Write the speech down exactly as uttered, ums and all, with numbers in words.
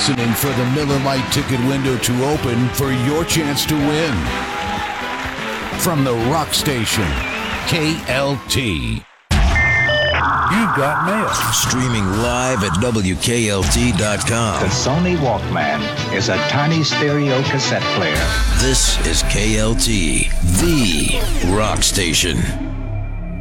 listening for the Miller Lite ticket window to open for your chance to win. From the Rock Station, K L T. You've got mail. Streaming live at W K L T dot com. The Sony Walkman is a tiny stereo cassette player. This is K L T, the Rock Station.